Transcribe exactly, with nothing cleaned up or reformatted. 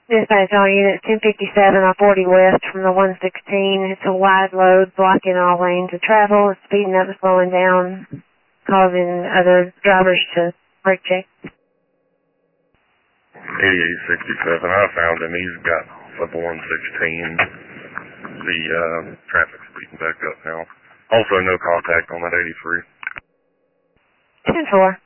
Dispatch all units, ten fifty-seven on forty west from the one sixteen. It's a wide load blocking all lanes of travel. It's speeding up and slowing down, causing other drivers to brake check. eighty-eight sixty-seven, I found him. He's got up one sixteen. The uh, traffic's speeding back up now. Also, no contact on that eighty-three. ten four.